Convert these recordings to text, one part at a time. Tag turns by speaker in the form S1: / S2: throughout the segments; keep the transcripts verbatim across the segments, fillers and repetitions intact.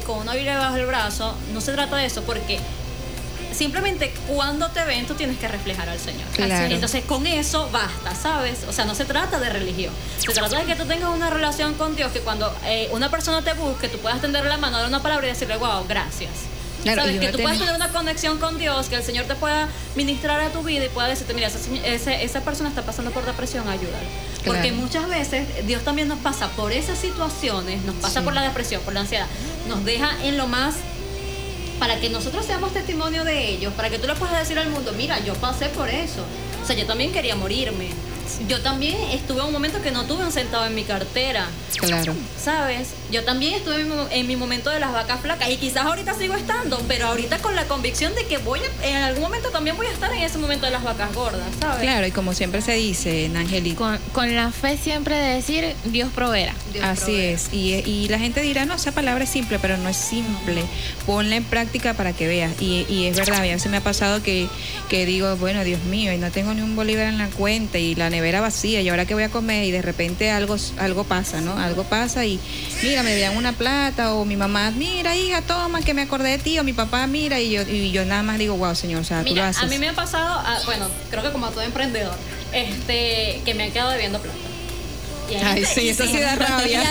S1: con una Biblia bajo el brazo, no se trata de eso, porque simplemente cuando te ven tú tienes que reflejar al Señor.
S2: Claro.
S1: Entonces con eso basta, ¿sabes? O sea, no se trata de religión, se trata de que tú tengas una relación con Dios, que cuando eh, una persona te busque, tú puedas tender la mano, dar una palabra y decirle, wow, gracias.
S2: Claro,
S1: ¿sabes? Que tú
S2: ten...
S1: puedas tener una conexión con Dios, que el Señor te pueda ministrar a tu vida y pueda decirte, mira, esa, esa, esa persona está pasando por depresión, ayúdala. Porque
S2: claro.
S1: muchas veces Dios también nos pasa por esas situaciones, nos pasa sí. por la depresión, por la ansiedad, nos deja en lo más, para que nosotros seamos testimonio de ellos, para que tú le puedas decir al mundo, mira, yo pasé por eso, o sea, yo también quería morirme. Yo también estuve en un momento que no tuve un centavo en mi cartera.
S2: Claro.
S1: ¿Sabes? Yo también estuve en mi, en mi momento de las vacas flacas y quizás ahorita sigo estando, pero ahorita con la convicción de que voy a, en algún momento también voy a estar en ese momento de las vacas gordas, ¿sabes?
S2: Claro, y como siempre se dice, Angélica,
S3: con, con la fe siempre de decir Dios proveerá.
S1: Dios
S2: así
S1: proveerá.
S2: es. Y, y la gente dirá, no, esa palabra es simple, pero no es simple. Ponla en práctica para que veas. Y, y es verdad, a veces me ha pasado que, que digo, bueno, Dios mío, y no tengo ni un bolívar en la cuenta y la nevera vacía, y ahora que voy a comer, y de repente algo, algo pasa, ¿no? Algo pasa y mira, me dan una plata, o mi mamá, mira, hija, toma, que me acordé de ti, o mi papá, mira, y yo, y yo nada más digo, wow, Señor, o sea,
S1: mira,
S2: tú lo haces.
S1: A mí me ha pasado, a, bueno, creo que como a todo emprendedor, este, que me han quedado debiendo plata.
S2: Y ay, gente, sí, eso sí da rabia.
S1: Y hay,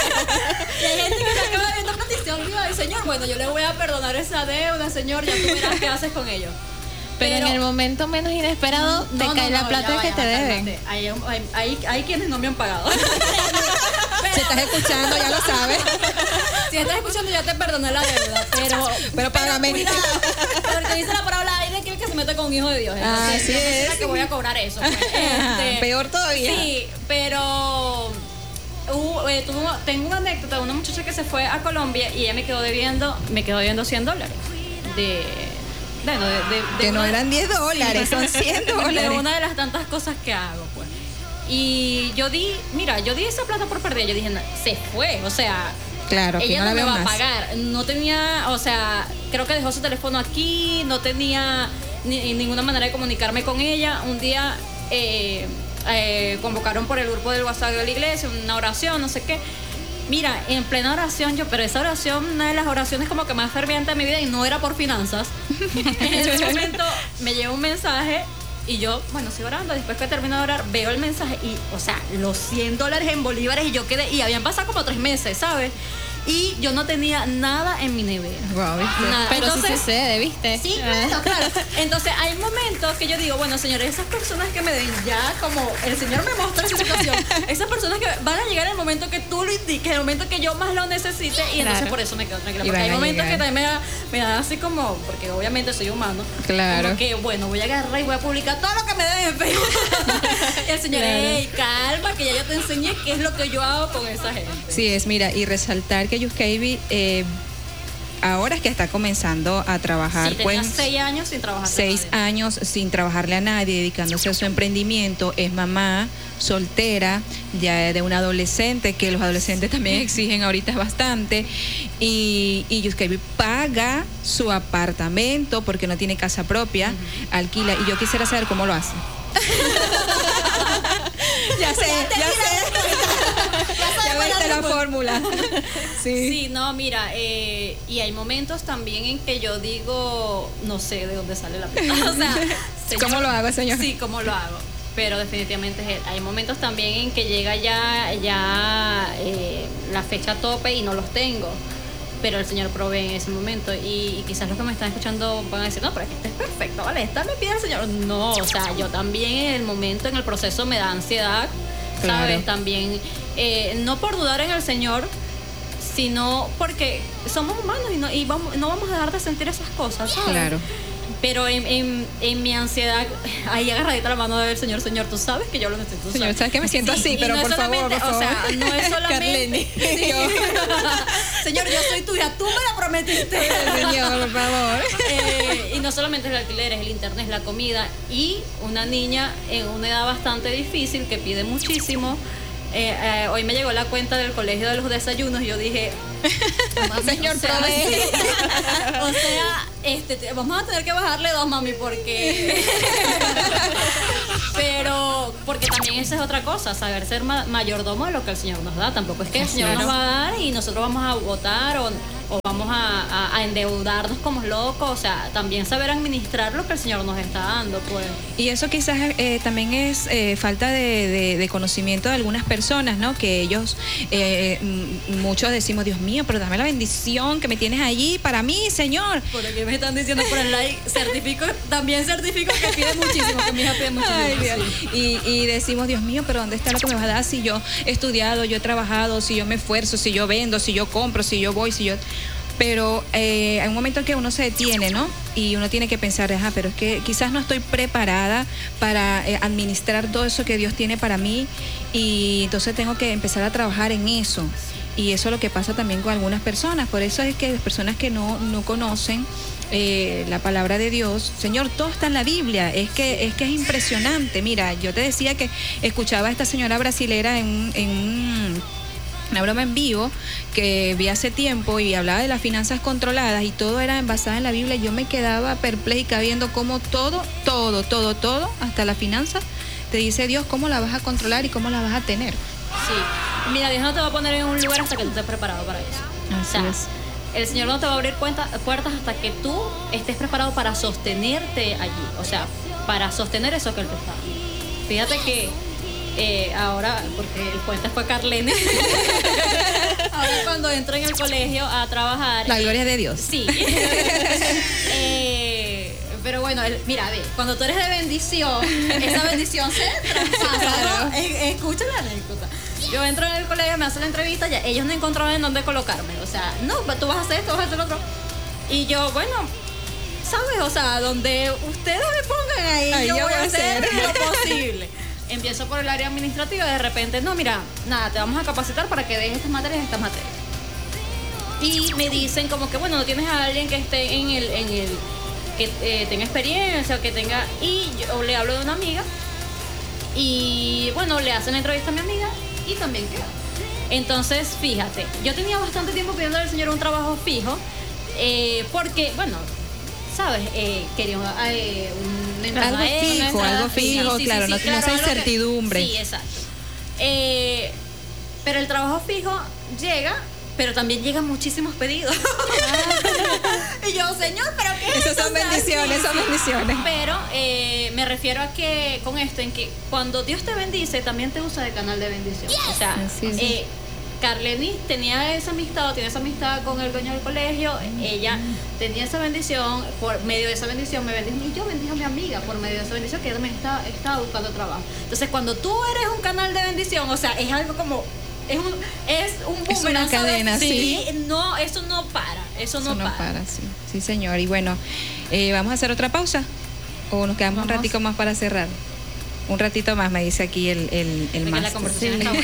S1: y hay gente que me acaba debiendo plata y se olvida del Señor, bueno, yo le voy a perdonar esa deuda, Señor, ya tú verás qué haces con ello.
S3: Pero, pero en el momento menos inesperado no, te no, cae no, la plata que te deben.
S1: Hay, hay, hay, hay quienes no me han pagado.
S2: Pero, si estás escuchando, ya lo sabes.
S1: Si estás escuchando, ya te perdoné la deuda. Pero,
S2: pero págame.
S1: Cuidado, porque dice la palabra, hay de aquel que se mete con un hijo de Dios.
S2: Ah, sí es.
S1: Que voy a cobrar eso. Pues. Este,
S2: peor todavía.
S1: Sí, pero uh, eh, tuvo, tengo una anécdota de una muchacha que se fue a Colombia y ella me quedó debiendo, me quedó debiendo cien dólares. De... Bueno, de, de, de
S2: que
S1: una,
S2: no eran diez dólares, son cien dólares.
S1: De una de las tantas cosas que hago, pues. Y yo di, mira, yo di esa plata por perdida. Yo dije, no, se fue, o sea,
S2: claro,
S1: ella
S2: no,
S1: no
S2: la
S1: me va
S2: más.
S1: a pagar. No tenía, o sea, creo que dejó su teléfono aquí, no tenía ni, ninguna manera de comunicarme con ella. Un día eh, eh, convocaron por el grupo del WhatsApp de la iglesia, una oración, no sé qué. Mira, en plena oración, yo, pero esa oración, una de las oraciones como que más ferviente de mi vida, y no era por finanzas. En ese momento me llegó un mensaje y yo, bueno, estoy orando. Después que termino de orar, veo el mensaje y, o sea, los cien dólares en bolívares, y yo quedé, y habían pasado como tres meses, ¿sabes? Y yo no tenía nada en mi nevera.
S2: Wow,
S1: nada.
S3: Pero
S1: entonces,
S3: sí sucede, ¿viste?
S1: Sí, claro, claro. Entonces hay momentos que yo digo, bueno, señores, esas personas que me den ya, como el Señor me mostró esa situación, esas personas que van a llegar en el momento que tú lo indiques, en el momento que yo más lo necesite, y entonces claro. por eso me quedo tranquila. Porque hay momentos llegar. que también me da, me da así como, porque obviamente soy humano,
S2: claro.
S1: como que, bueno, voy a agarrar y voy a publicar todo lo que me den en Facebook. Y el Señor, claro. hey, calma, que ya yo te enseñé qué es lo que yo hago con esa gente.
S2: Sí, es, mira, y resaltar que Yuskeiby, eh, ahora es que está comenzando a trabajar.
S1: Sí, tenía
S2: pues,
S1: seis años sin trabajar.
S2: Seis a años sin trabajarle a nadie, dedicándose a su emprendimiento. Es mamá soltera, ya de una adolescente, que los adolescentes también exigen ahorita bastante. Y, y Yuskeiby paga su apartamento porque no tiene casa propia, uh-huh. alquila. Y yo quisiera saber cómo lo hace. ya sé, ya, ya sé. Ya viste la fórmula.
S1: Sí. sí, no, mira, eh, y hay momentos también en que yo digo, no sé de dónde sale la plata. O sea, señor,
S2: ¿cómo lo hago, señor?
S1: Sí, ¿cómo lo hago? Pero definitivamente es él. Hay momentos también en que llega ya, ya eh, la fecha tope y no los tengo. Pero el Señor provee en ese momento. Y, y quizás los que me están escuchando van a decir, no, pero es que este es perfecto, ¿vale? Esta me pide el Señor. No, o sea, yo también en el momento, en el proceso me da ansiedad, ¿sabes? Claro. También, eh, no por dudar en el Señor, sino porque somos humanos y no, y vamos, no vamos a dejar de sentir esas cosas, ¿sabes?
S2: Claro.
S1: Pero en, en, en mi ansiedad, ahí agarradita la mano del Señor, Señor, tú sabes que yo lo necesito.
S2: Señor,
S1: sabes,
S2: sabes que me siento sí, así, pero no por favor, por favor.
S1: O sea, no es solamente... Sí. Señor, yo soy tuya, tú me la prometiste.
S2: Señor, por favor.
S1: Eh, y no solamente es el alquiler, es el internet, es la comida. Y una niña en una edad bastante difícil que pide muchísimo. Eh, eh, hoy me llegó la cuenta del colegio de los desayunos y yo dije, mami,
S2: señor,
S1: o sea, sí. O sea, este, te, vamos a tener que bajarle dos, mami, porque pero porque también esa es otra cosa, saber ser ma- mayordomo de lo que el Señor nos da. Tampoco es que el Señor nos va a dar y nosotros vamos a votar o, o vamos vamos a, a, a endeudarnos como locos, o sea, también saber administrar lo que el Señor nos está dando, pues.
S2: Y eso quizás eh, también es eh, falta de, de, de conocimiento de algunas personas, ¿no? Que ellos, eh, muchos decimos, Dios mío, pero dame la bendición que me tienes allí para mí, Señor.
S1: Por aquí me están diciendo por el like, certifico, también certifico que pide muchísimo, que mi hija pide muchísimo.
S2: Ay, Dios. Y, y decimos, Dios mío, pero ¿dónde está lo que me vas a dar si yo he estudiado, yo he trabajado, si yo me esfuerzo, si yo vendo, si yo compro, si yo voy, si yo... Pero eh, hay un momento en que uno se detiene, ¿no? Y uno tiene que pensar, ajá, pero es que quizás no estoy preparada para eh, administrar todo eso que Dios tiene para mí, y entonces tengo que empezar a trabajar en eso. Y eso es lo que pasa también con algunas personas. Por eso es que las personas que no, no conocen eh, la palabra de Dios, Señor, todo está en la Biblia. Es que es que es impresionante. Mira, yo te decía que escuchaba a esta señora brasilera en un... En un una broma en vivo que vi hace tiempo y hablaba de las finanzas controladas y todo era basado en la Biblia. Yo me quedaba perpleja viendo cómo todo, todo, todo, todo, hasta la finanza, te dice Dios cómo la vas a controlar y cómo la vas a tener.
S1: Sí, mira, Dios no te va a poner en un lugar hasta que tú estés preparado para eso.
S2: Así
S1: o sea,
S2: es.
S1: El Señor no te va a abrir cuenta, puertas hasta que tú estés preparado para sostenerte allí, o sea, para sostener eso que Él te está dando. Fíjate que Eh, ahora, porque el puente fue Carlene, ahora cuando entro en el colegio a trabajar,
S2: la gloria de Dios.
S1: Sí. eh, pero bueno, el, mira, ve, cuando tú eres de bendición, esa bendición se traspasa. Claro. ¿No? Eh, escucha la anécdota. Yo entro en el colegio, me hacen la entrevista, ya ellos no encontraban en dónde colocarme. O sea, no, tú vas a hacer esto, vas a hacer lo otro. Y yo, bueno, ¿sabes? O sea, donde ustedes me pongan ahí, ahí yo, yo voy a hacer, hacer lo posible. Empiezo por el área administrativa y de repente, no, mira, nada, te vamos a capacitar para que dejes estas materias y estas materias. Y me dicen como que, bueno, no tienes a alguien que esté en el, en el que eh, tenga experiencia o que tenga... Y yo le hablo de una amiga y, bueno, le hacen la entrevista a mi amiga y también queda. Entonces, fíjate, yo tenía bastante tiempo pidiendo al Señor un trabajo fijo eh, porque, bueno... ¿Sabes? Eh, quería eh, un
S2: algo fijo,
S1: una
S2: algo fijo, sí, claro, sí, sí, no, claro, no sea incertidumbre.
S1: Que, sí, exacto. Eh, pero el trabajo fijo llega, pero también llegan muchísimos pedidos. Ah. Y yo, Señor, ¿pero qué es
S2: Esas son bendiciones, son bendiciones.
S1: Pero eh, me refiero a que con esto, en que cuando Dios te bendice, también te usa de canal de bendición. Yes. O sea, sí, sí. Eh, Carleni tenía esa amistad, tiene esa amistad con el dueño del colegio, ella tenía esa bendición, por medio de esa bendición me bendijo y yo bendijo a mi amiga por medio de esa bendición que ella también estaba, estaba buscando trabajo. Entonces cuando tú eres un canal de bendición, o sea, es algo como, es un, es un
S2: es una cadena, sí.
S1: sí. No, eso no para, eso no,
S2: eso no
S1: para.
S2: para, sí, sí señor. Y bueno, eh, ¿vamos a hacer otra pausa? ¿O nos quedamos ¿Vamos? un ratico más para cerrar? Un ratito más, me dice aquí el, el, el máster.
S1: La conversación
S3: sí.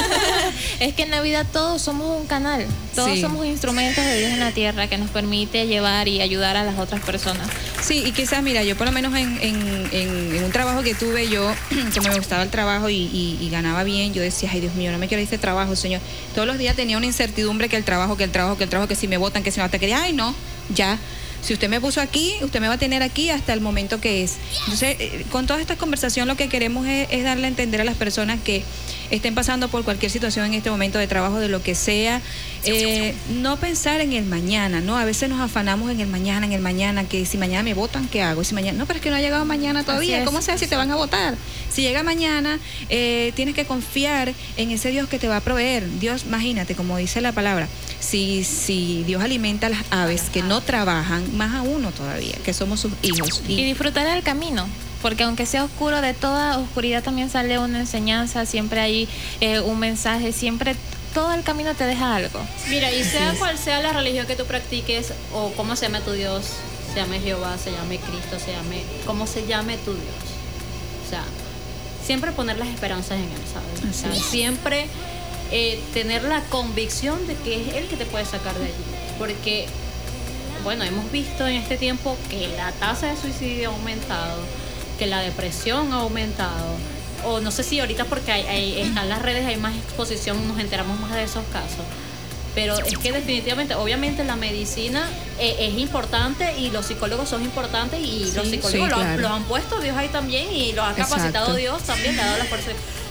S3: Es que en la vida todos somos un canal, todos sí. somos instrumentos de Dios en la tierra que nos permite llevar y ayudar a las otras personas.
S2: Sí, y quizás, mira, yo por lo menos en, en, en, en un trabajo que tuve yo, como me gustaba el trabajo y, y, y ganaba bien, yo decía, ay Dios mío, no me quiero ir de este trabajo, Señor. Todos los días tenía una incertidumbre que el trabajo, que el trabajo, que el trabajo, que si me votan, que si me votan, que ay no, ya. Si usted me puso aquí, usted me va a tener aquí hasta el momento que es. Entonces, eh, con toda esta conversación lo que queremos es, es darle a entender a las personas que estén pasando por cualquier situación en este momento de trabajo, de lo que sea, eh, no pensar en el mañana, ¿no? A veces nos afanamos en el mañana, en el mañana, que si mañana me votan, ¿qué hago? Si mañana, no, pero es que no ha llegado mañana todavía, ¿cómo sea si te van a votar? Si llega mañana, eh, tienes que confiar en ese Dios que te va a proveer. Dios, imagínate, como dice la palabra, si, si Dios alimenta a las aves que no trabajan, más a uno todavía, que somos sus hijos.
S3: Y, y disfrutar el camino, porque aunque sea oscuro, de toda oscuridad también sale una enseñanza, siempre hay eh, un mensaje, siempre todo el camino te deja algo.
S1: Mira, y sea cual sea la religión que tú practiques o cómo se llame tu Dios, se llame Jehová, se llame Cristo, se llame, cómo se llame tu Dios. O sea, siempre poner las esperanzas en Él, ¿sabes? O sea, siempre eh, tener la convicción de que es Él que te puede sacar de allí. Porque, bueno, hemos visto en este tiempo que la tasa de suicidio ha aumentado, que la depresión ha aumentado, o no sé si ahorita porque hay, hay, están las redes, hay más exposición, nos enteramos más de esos casos. Pero es que definitivamente, obviamente la medicina eh, es importante y los psicólogos son importantes y sí, los psicólogos sí, lo, claro. han, lo han puesto Dios ahí también y lo ha capacitado Exacto. Dios también, le ha dado la fuerza.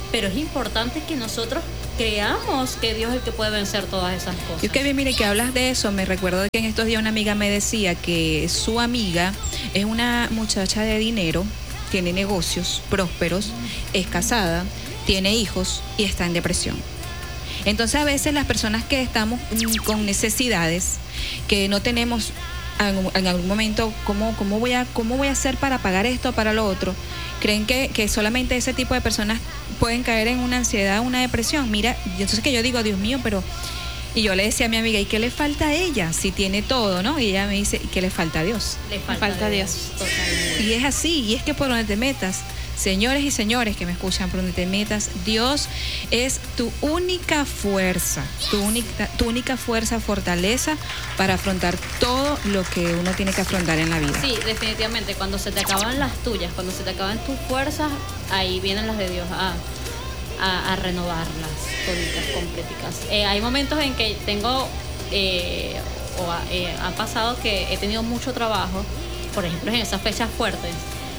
S1: pero es importante que nosotros creamos que Dios es el que puede vencer todas esas cosas.
S2: Y es que bien, mire, que hablas de eso, me recuerdo que en estos días una amiga me decía que su amiga es una muchacha de dinero, tiene negocios prósperos, es casada, tiene hijos y está en depresión. Entonces a veces las personas que estamos con necesidades, que no tenemos en algún momento cómo, cómo, voy a, cómo voy a hacer para pagar esto, para lo otro, creen que, que solamente ese tipo de personas pueden caer en una ansiedad, una depresión. Mira, entonces que yo digo, Dios mío, pero... Y yo le decía a mi amiga, ¿y qué le falta a ella? Si tiene todo, ¿no? Y ella me dice, ¿y qué le falta a Dios?
S1: Le falta,
S3: falta a Dios.
S1: Dios. Totalmente.
S2: Y es así, y es que por donde te metas, señores y señores que me escuchan, por donde te metas, Dios es tu única fuerza, tu única, tu única fuerza, fortaleza para afrontar todo lo que uno tiene que afrontar en la vida.
S1: Sí, definitivamente, cuando se te acaban las tuyas, cuando se te acaban tus fuerzas, ahí vienen las de Dios a, a, a renovarlas, toditas, completicas. Eh, hay momentos en que tengo, eh, o ha, eh, ha pasado que he tenido mucho trabajo, por ejemplo, en esas fechas fuertes.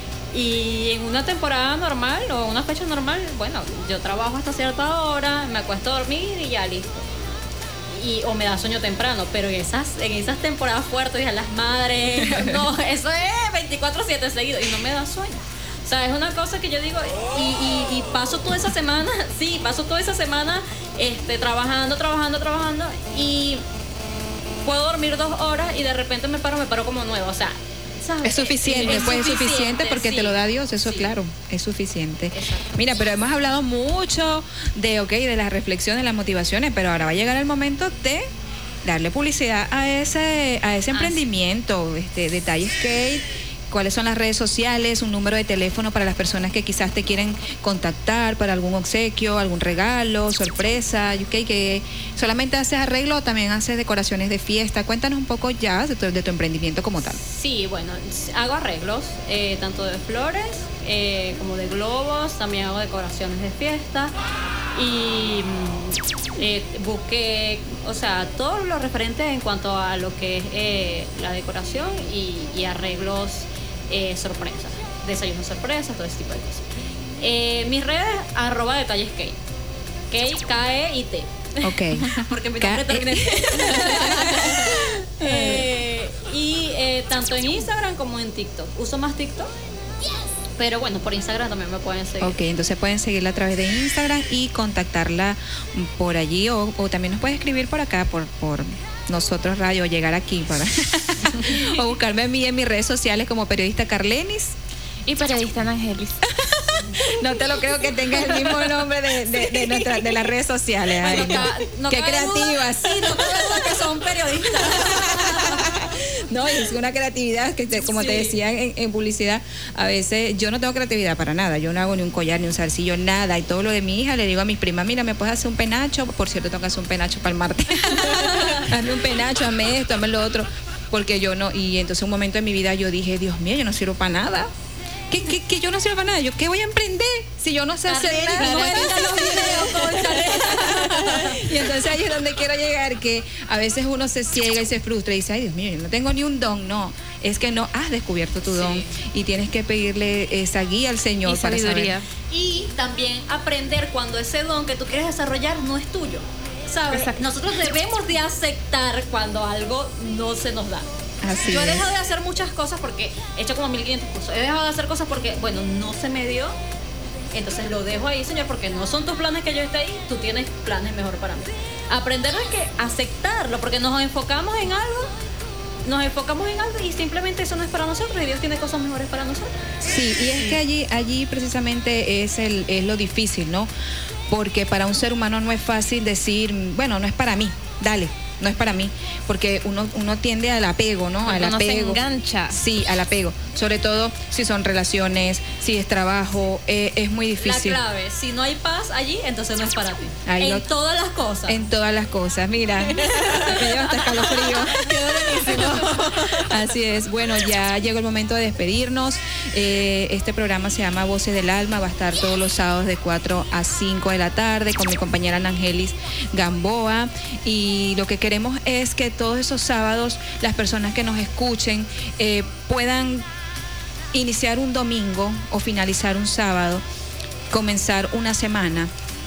S1: Y en una temporada normal o una fecha normal, bueno, yo trabajo hasta cierta hora, me acuesto a dormir y ya listo. Y, o me da sueño temprano, pero en esas, en esas temporadas fuertes, a las madres, no, eso es veinticuatro siete seguido y no me da sueño. O sea, es una cosa que yo digo, y, y, y paso toda esa semana, sí, paso toda esa semana este, trabajando, trabajando, trabajando, y puedo dormir dos horas y de repente me paro, me paro como nuevo, o sea, ¿sabes?
S2: Es suficiente,
S1: es,
S2: pues es
S1: suficiente,
S2: suficiente porque
S1: sí.
S2: te lo da Dios, eso
S1: Sí.
S2: claro, es suficiente.
S1: Exacto.
S2: Mira, pero hemos hablado mucho de, ok, de las reflexiones, las motivaciones, pero ahora va a llegar el momento de darle publicidad a ese, a ese
S1: Ah,
S2: emprendimiento, este, Detalles Skate. ¿Cuáles son las redes sociales? Un número de teléfono para las personas que quizás te quieren contactar para algún obsequio, algún regalo, sorpresa, okay, que solamente haces arreglo o también haces decoraciones de fiesta. Cuéntanos un poco ya de tu, de tu emprendimiento como tal.
S1: Sí, bueno, hago arreglos, eh, tanto de flores eh, como de globos, también hago decoraciones de fiesta y mm, eh, busqué, o sea, todo lo referente en cuanto a lo que es eh, la decoración y, y arreglos eh, sorpresas, desayunos sorpresas, todo ese tipo de cosas. Eh, mis redes, arroba detalles Kate, Kate, K E I T.
S2: Ok.
S1: Porque mi
S2: K-
S1: nombre termina en eh, y eh, tanto en Instagram como en TikTok. Uso más TikTok, pero bueno, por Instagram también me pueden seguir.
S2: Ok, entonces pueden seguirla a través de Instagram y contactarla por allí o, o también nos puedes escribir por acá, por, por nosotros radio, llegar aquí para o buscarme a mí en mis redes sociales como periodista Carlenis.
S3: Y periodista Angelis.
S2: No te lo creo que tengas el mismo nombre de, de, de, nuestra, de las redes sociales. Ay,
S1: Bueno,
S2: no.
S1: ca- no
S2: Qué
S1: cabe duda-
S2: creativas.
S1: Sí, no cabe duda que son periodistas.
S2: No, y es una creatividad que, te- como te
S1: Sí.
S2: decía en, en publicidad, a veces yo no tengo creatividad para nada. Yo no hago ni un collar, ni un zarcillo, nada. Y todo lo de mi hija le digo a mis primas, mira, ¿me puedes hacer un penacho? Por cierto, tengo que hacer un penacho para el martes. Hazme un penacho, hazme esto, hazme lo otro. Porque yo no, y entonces un momento en mi vida yo dije, Dios mío, yo no sirvo para nada. ¿Qué, qué, qué yo no sirvo para nada? ¿Yo qué voy a emprender si yo no sé hacer
S1: Carrera,
S2: nada?
S1: no editas los videos con Carrera.
S2: Y entonces ahí es donde quiero llegar, que a veces uno se ciega y se frustra y dice, ay Dios mío, yo no tengo ni un don. No, es que no has descubierto tu don y tienes que pedirle esa guía al Señor
S3: Y
S2: para
S3: sabiduría.
S2: saber.
S1: Y también aprender cuando ese don que tú quieres desarrollar no es tuyo. ¿Sabes?
S3: Exacto.
S1: Nosotros debemos de aceptar cuando algo no se nos da.
S2: Así
S1: Yo he
S2: es.
S1: dejado de hacer muchas cosas porque he hecho como mil quinientos cursos. He dejado de hacer cosas porque, bueno, no se me dio. Entonces lo dejo ahí, Señor, porque no son tus planes que yo esté ahí. Tú tienes planes mejor para mí. Aprender a que aceptarlo, porque nos enfocamos en algo, nos enfocamos en algo y simplemente eso no es para nosotros y Dios tiene cosas mejores para nosotros.
S2: Sí, y es que allí, allí precisamente es, el, es lo difícil, ¿no? Porque para un ser humano no es fácil decir, bueno, no es para mí, dale. No es para mí, porque uno, uno tiende al apego, ¿no? Al
S3: Uno se
S2: apego.
S3: engancha.
S2: Sí, al apego. Sobre todo si son relaciones, si es trabajo, eh, es muy difícil.
S1: La clave, si no hay paz allí, entonces no es para ti.
S2: Ahí
S1: en
S2: lo-
S1: todas las cosas.
S2: En todas las cosas, mira, me lleva hasta escalofrío.
S1: Quedó buenísimo.
S2: Así es, bueno, ya llegó el momento de despedirnos. Eh, este programa se llama Voces del Alma, va a estar todos los sábados de cuatro a cinco de la tarde con mi compañera Angelis Gamboa. Y lo que queremos es que todos esos sábados las personas que nos escuchen eh, puedan iniciar un domingo o finalizar un sábado comenzar una semana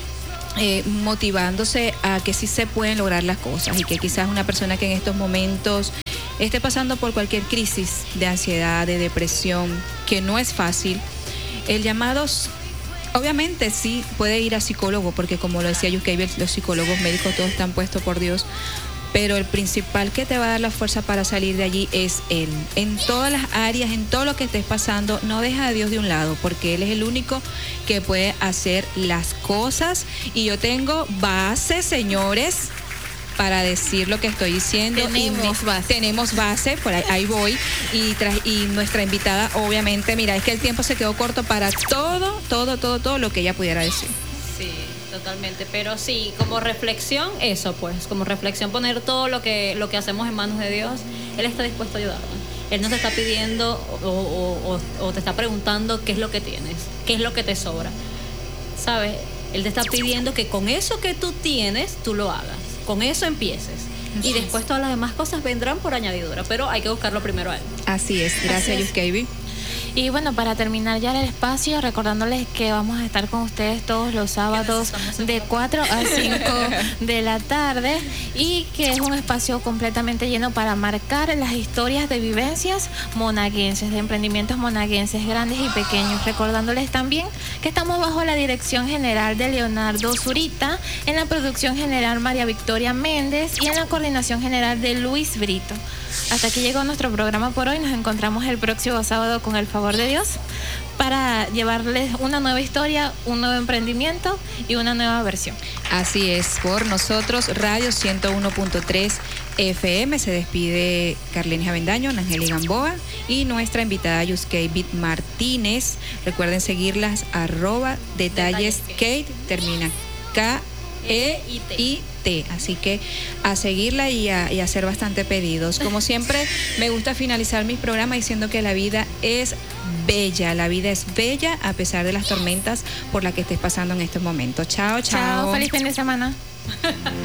S2: eh, motivándose a que sí se pueden lograr las cosas y que quizás una persona que en estos momentos esté pasando por cualquier crisis de ansiedad, de depresión, que no es fácil, el llamado, obviamente sí puede ir a psicólogo, porque como lo decía Yuskeiber, los psicólogos médicos todos están puestos por Dios, pero el principal que te va a dar la fuerza para salir de allí es Él. En todas las áreas, en todo lo que estés pasando, no deja a Dios de un lado, porque Él es el único que puede hacer las cosas. Y yo tengo base, señores, para decir lo que estoy diciendo.
S3: Tenemos
S2: y,
S3: base.
S2: Tenemos base, por ahí, ahí voy. Y, tras, y nuestra invitada, obviamente, mira, es que el tiempo se quedó corto para todo, todo, todo, todo lo que ella pudiera decir.
S1: Sí, totalmente, pero sí, como reflexión, eso pues, como reflexión poner todo lo que lo que hacemos en manos de Dios. Él está dispuesto a ayudarnos. Él nos está pidiendo o, o, o, o te está preguntando qué es lo que tienes, qué es lo que te sobra, ¿sabes? Él te está pidiendo que con eso que tú tienes, tú lo hagas, con eso empieces. Así y después es. Todas las demás cosas vendrán por añadidura, pero hay que buscarlo primero a Él.
S2: Así es, gracias Yuskeiber.
S3: Y bueno, para terminar ya el espacio, recordándoles que vamos a estar con ustedes todos los sábados de cuatro a cinco de la tarde y que es un espacio completamente lleno para marcar las historias de vivencias monaguenses, de emprendimientos monaguenses grandes y pequeños. Recordándoles también que estamos bajo la dirección general de Leonardo Zurita, en la producción general María Victoria Méndez y en la coordinación general de Luis Brito. Hasta aquí llegó nuestro programa por hoy. Nos encontramos el próximo sábado con el favor de Dios para llevarles una nueva historia, un nuevo emprendimiento y una nueva versión.
S2: Así es, por nosotros Radio ciento uno punto tres F M se despide Carlene Avendaño, Ángel Gamboa y nuestra invitada Yuskeiber Martínez. Recuerden seguirlas arroba detalles Kate, termina K E I T, así que a seguirla y a, y a hacer bastante pedidos. Como siempre, me gusta finalizar mis programas diciendo que la vida es bella, la vida es bella a pesar de las tormentas por las que estés pasando en estos momentos. Chao, chao.
S3: Chao, feliz fin de semana.